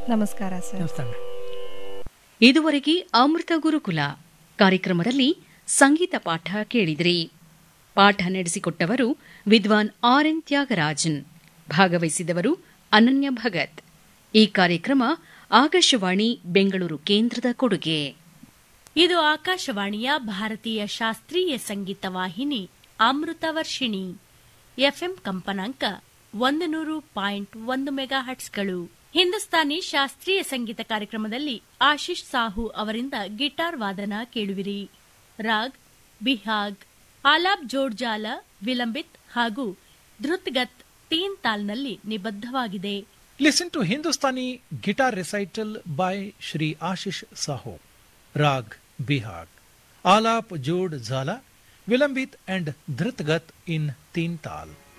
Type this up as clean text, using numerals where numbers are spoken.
ನಮಸ್ಕಾರ ಸರ್. ನಮಸ್ಕಾರ. ಇದುವರೆಗೆ ಅಮೃತ ಗುರುಕುಲ ಕಾರ್ಯಕ್ರಮದಲ್ಲಿ ಸಂಗೀತ ಪಾಠ ಕೇಳಿದ್ರಿ. ಪಾಠ ನಡೆಸಿಕೊಟ್ಟವರು ವಿದ್ವಾನ್ ಆರ್.ಎನ್. ತ್ಯಾಗರಾಜನ್. ಭಾಗವಹಿಸಿದವರು ಅನನ್ಯ ಭಗತ್. ಈ ಕಾರ್ಯಕ್ರಮ ಆಕಾಶವಾಣಿ ಬೆಂಗಳೂರು ಕೇಂದ್ರದ ಕೊಡುಗೆ. ಇದು ಆಕಾಶವಾಣಿಯ ಭಾರತೀಯ ಶಾಸ್ತ್ರೀಯ ಸಂಗೀತ ವಾಹಿನಿ ಅಮೃತ ವರ್ಷಿಣಿ. ಎಫ್ಎಂ ಕಂಪನಾಂಕ 100.1 ಮೆಗಾಹರ್ಟ್ಸ್ಗಳು. ಹಿಂದೂಸ್ತಾನಿ ಶಾಸ್ತ್ರೀಯ ಸಂಗೀತ ಕಾರ್ಯಕ್ರಮದಲ್ಲಿ ಆಶೀಶ್ ಸಾಹು ಅವರಿಂದ ಗಿಟಾರ್ ವಾದನ ಕೇಳುವಿರಿ. ರಾಗ್, ಬಿಹಾಗ್, ಆಲಾಪ್ ಜೋಡ್ಜಾಲ, ವಿಲಂಬಿತ್ ಹಾಗೂ ಧೃತ್ಗತ್ ತೀನ್ ತಾಲ್ನಲ್ಲಿ ನಿಬದ್ಧವಾಗಿದೆ. Listen to Hindustani guitar recital by Shri Ashish Sahu. Rag Bihag, Alap Jod Zala, Vilambit and Dhritgat in Teen Tal.